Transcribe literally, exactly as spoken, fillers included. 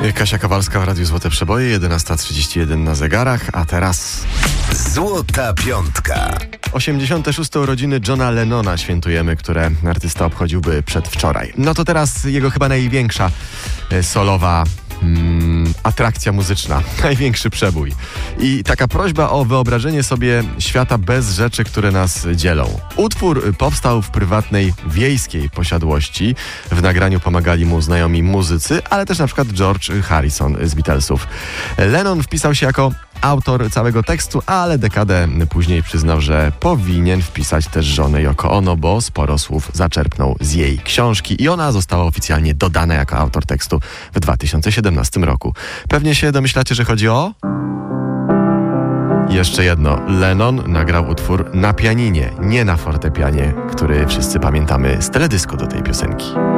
Kasia Kowalska w Radiu Złote Przeboje, jedenasta trzydzieści jeden na zegarach, a teraz... Złota Piątka. osiemdziesiąte szóste urodziny Johna Lennona świętujemy, które artysta obchodziłby przedwczoraj. No to teraz jego chyba największa e, solowa mm, atrakcja muzyczna, największy przebój. I taka prośba o wyobrażenie sobie świata bez rzeczy, które nas dzielą. Utwór powstał w prywatnej, wiejskiej posiadłości. W nagraniu pomagali mu znajomi muzycy, ale też na przykład George Harrison z Beatlesów. Lennon wpisał się jako autor całego tekstu, ale dekadę później przyznał, że powinien wpisać też żonę Yoko Ono, bo sporo słów zaczerpnął z jej książki i ona została oficjalnie dodana jako autor tekstu w dwa tysiące siedemnastym roku. Pewnie się domyślacie, że chodzi o... Jeszcze jedno. Lennon nagrał utwór na pianinie, nie na fortepianie, który wszyscy pamiętamy z teledysku do tej piosenki.